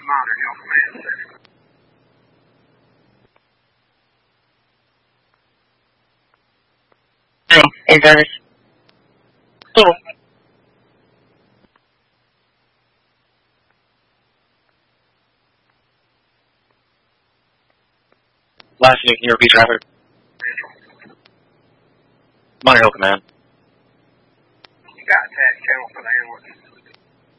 Modern Hill Command Center. Is there still Last unit, can you repeat traffic? Modern Hill Command. You got a tax channel for the ambulance.